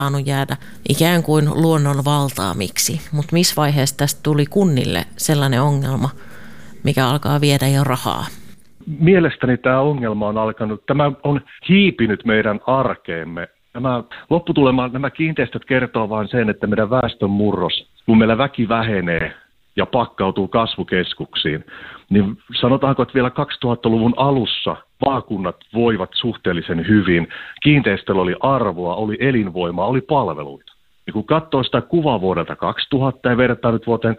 saanut jäädä ikään kuin luonnon valtaamiksi. Mutta missä vaiheessa tästä tuli kunnille sellainen ongelma, mikä alkaa viedä jo rahaa? Mielestäni tämä on hiipinyt meidän arkeemme. Lopputulema, nämä kiinteistöt kertoo vain sen, että meidän väestön murros, kun meillä väki vähenee ja pakkautuu kasvukeskuksiin, niin sanotaanko, että vielä 2000-luvun alussa maakunnat voivat suhteellisen hyvin. Kiinteistöllä oli arvoa, oli elinvoimaa, oli palveluita. Ja kun katsoo sitä kuvaa vuodelta 2000 ja vertaa nyt vuoteen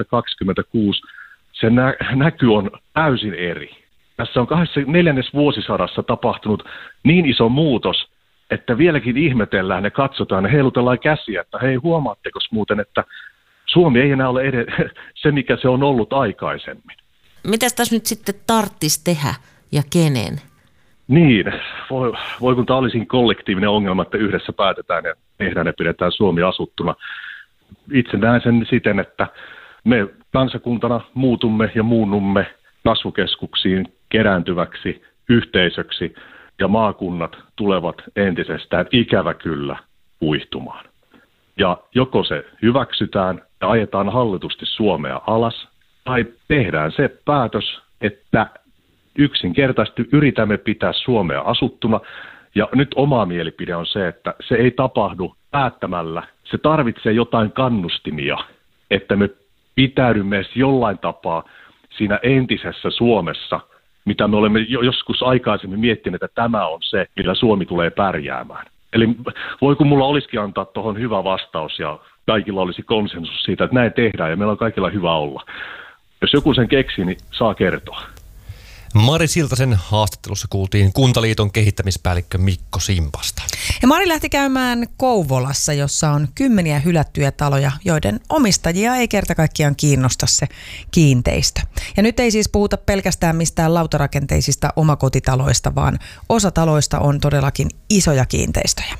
2026, se näky on täysin eri. Tässä on 4. vuosisadassa tapahtunut niin iso muutos, että vieläkin ihmetellään ja katsotaan ja heilutellaan käsiä, että hei, huomaatteko muuten, että Suomi ei enää ole se, mikä se on ollut aikaisemmin. Mitäs tässä nyt sitten tarvitsisi tehdä ja kenen? Niin, voi kun tämä olisi kollektiivinen ongelma, että yhdessä päätetään ja tehdään ja pidetään Suomi asuttuna. Itse näen sen siten, että me kansakuntana muutumme ja muunnumme kasvukeskuksiin kerääntyväksi yhteisöksi ja maakunnat tulevat entisestään ikävä kyllä kuihtumaan. Ja joko se hyväksytään ja ajetaan hallitusti Suomea alas, tai tehdään se päätös, että yksinkertaisesti yritämme pitää Suomea asuttuna. Ja nyt oma mielipide on se, että se ei tapahdu päättämällä. Se tarvitsee jotain kannustimia, että me pitäydymme edes jollain tapaa siinä entisessä Suomessa, mitä me olemme joskus aikaisemmin miettineet, että tämä on se, millä Suomi tulee pärjäämään. Eli voi kun mulla olisikin antaa tuohon hyvä vastaus ja kaikilla olisi konsensus siitä, että näin tehdään ja meillä on kaikilla hyvä olla. Jos joku sen keksii, niin saa kertoa. Mari Siltasen haastattelussa kuultiin Kuntaliiton kehittämispäällikkö Mikko Simpasta. Ja Mari lähti käymään Kouvolassa, jossa on 10 hylättyjä taloja, joiden omistajia ei kerta kaikkiaan kiinnosta se kiinteistö. Ja nyt ei siis puhuta pelkästään mistään lautarakenteisista omakotitaloista, vaan osa taloista on todellakin isoja kiinteistöjä.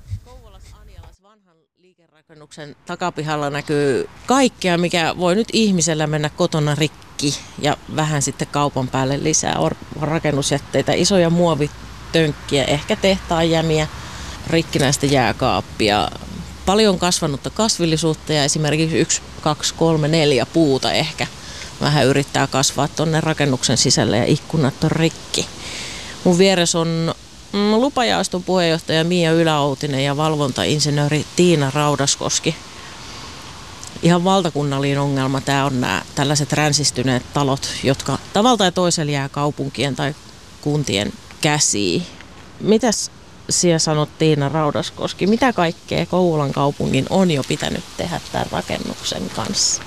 Liikerakennuksen takapihalla näkyy kaikkea, mikä voi nyt ihmisellä mennä kotona rikki ja vähän sitten kaupan päälle lisää rakennusjätteitä, isoja muovitönkkiä, ehkä tehtaanjämiä, rikkinäistä jääkaappia, paljon kasvanutta kasvillisuutta ja esimerkiksi 1, 2, 3, 4 puuta ehkä vähän yrittää kasvaa tuonne rakennuksen sisälle ja ikkunat on rikki. Mun vieressä on lupajaoston puheenjohtaja Mia Yläoutinen ja valvontainsinööri Tiina Raudaskoski. Ihan valtakunnallinen ongelma tämä on nämä tällaiset ränsistyneet talot, jotka tavalla tai toisella jää kaupunkien tai kuntien käsiin. Mitäs sinä sanot, Tiina Raudaskoski, mitä kaikkea Kouvolan kaupungin on jo pitänyt tehdä tämän rakennuksen kanssa?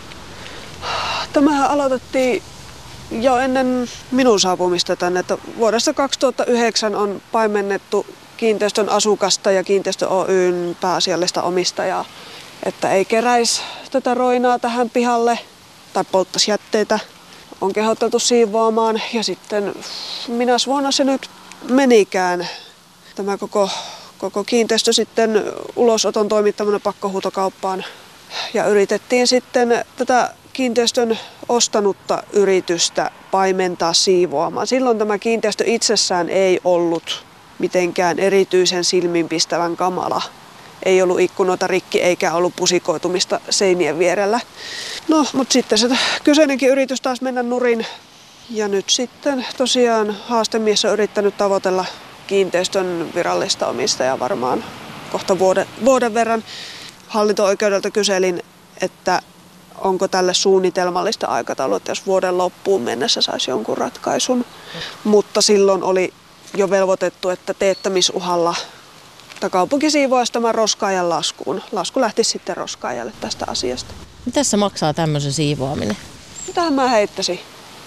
Tämähän aloitettiin jo ennen minun saapumista tänne, että vuodesta 2009 on paimennettu kiinteistön asukasta ja Kiinteistö Oyn pääasiallista omistajaa, että ei keräisi tätä roinaa tähän pihalle tai polttaisi jätteitä. On kehotettu siivoamaan ja sitten minäs vuonna se nyt menikään. Tämä koko kiinteistö sitten ulosoton toimittamana pakkohuutokauppaan ja yritettiin sitten tätä kiinteistön ostanutta yritystä paimentaa siivoamaan. Silloin tämä kiinteistö itsessään ei ollut mitenkään erityisen silmiinpistävän kamala. Ei ollut ikkunoita rikki eikä ollut pusikoitumista seinien vierellä. No, mutta sitten se kyseinenkin yritys taas mennä nurin. Ja nyt sitten tosiaan haastemies on yrittänyt tavoitella kiinteistön virallista omistajaa varmaan kohta vuoden verran. Hallinto-oikeudelta kyselin, että onko tälle suunnitelmallista aikataulua, että jos vuoden loppuun mennessä saisi jonkun ratkaisun. Mutta silloin oli jo velvoitettu, että teettämisuhalla kaupunki siivoaisi tämän roskaajan laskuun. Lasku lähti sitten roskaajalle tästä asiasta. Mitä se maksaa tämmöisen siivoaminen? Mitähän mä heittäisin?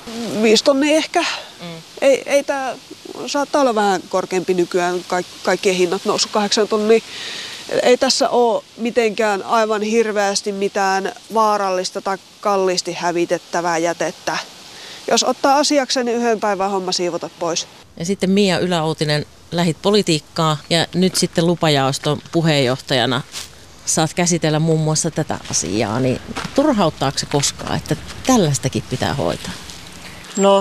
5 tonnia ehkä. Ei tää saattaa olla vähän korkeampi nykyään, kaikkien hinnat noussut 8 tonnia. Ei tässä ole mitenkään aivan hirveästi mitään vaarallista tai kalliisti hävitettävää jätettä. Jos ottaa asiakseen, niin 1 päivän homma siivota pois. Ja sitten Mia Yläoutinen, lähit politiikkaa ja nyt sitten lupajaoston puheenjohtajana saat käsitellä muun muassa tätä asiaa. Niin turhauttaako se koskaan, että tällaistakin pitää hoitaa? No,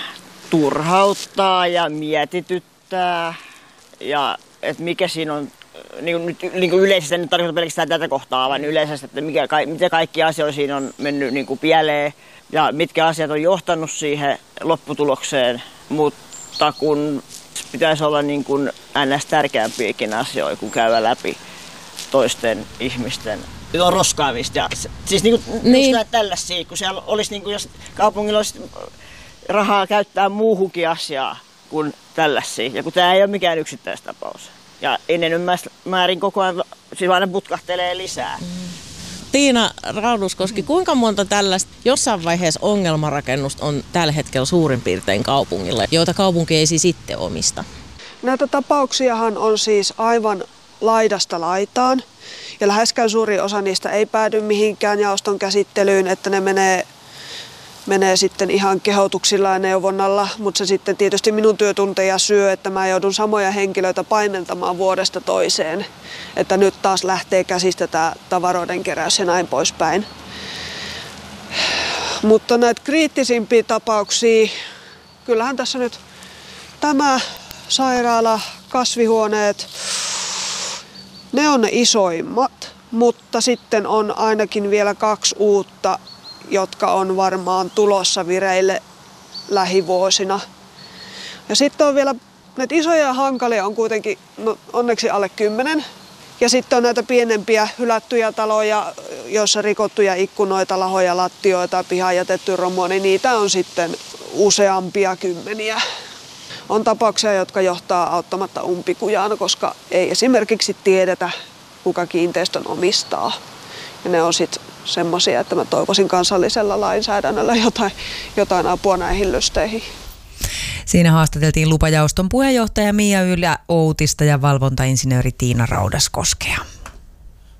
turhauttaa ja mietityttää ja että mikä siinä on niin kuin yleisesti, en tarkoita pelkästään tätä kohtaa, vaan yleisesti, että mitä kaikki asioihin on mennyt niin kuin pieleen ja mitkä asiat on johtanut siihen lopputulokseen, mutta kun pitäisi olla niin kuin ns. Tärkeämpiäkin asioita, kun käydä läpi toisten ihmisten roskaamista. Ja siis niin kuin tällaisia, kun siellä olisi, niin kuin, jos kaupungilla olisi rahaa käyttää muuhunkin asiaa kuin tällaisia. Ja kun tämä ei ole mikään yksittäistapaus. Ja enemmän koko ajan siis aina putkahtelee lisää. Tiina Rauduskoski, kuinka monta tällaista jossain vaiheessa ongelmarakennusta on tällä hetkellä suurin piirtein kaupungilla, joita kaupunki ei siis itse omista? Näitä tapauksiahan on siis aivan laidasta laitaan. Ja läheskään suuri osa niistä ei päädy mihinkään jaoston käsittelyyn, että ne menee sitten ihan kehotuksilla ja neuvonnalla, mutta se sitten tietysti minun työtunteja syö, että mä joudun samoja henkilöitä paimentamaan vuodesta toiseen, että nyt taas lähtee käsistä tämä tavaroiden keräys ja näin poispäin. Mutta näitä kriittisimpiä tapauksia, kyllähän tässä nyt tämä sairaala, kasvihuoneet, ne on ne isoimmat, mutta sitten on ainakin vielä 2 uutta, jotka on varmaan tulossa vireille lähivuosina. Ja sitten on vielä näitä isoja ja hankalia on kuitenkin onneksi alle 10. Ja sitten on näitä pienempiä hylättyjä taloja, joissa rikottuja ikkunoita, lahoja, lattioita, pihaan jätetty romua, niin niitä on sitten useampia kymmeniä. On tapauksia, jotka johtaa auttamatta umpikujaan, koska ei esimerkiksi tiedetä, kuka kiinteistön omistaa. Ja ne on sitten semmoisia, että mä toivoisin kansallisella lainsäädännöllä jotain apua näihin lysteihin. Siinä haastateltiin lupajaoston puheenjohtaja Mia Ylä-Outista ja valvontainsinööri Tiina Raudaskoskea.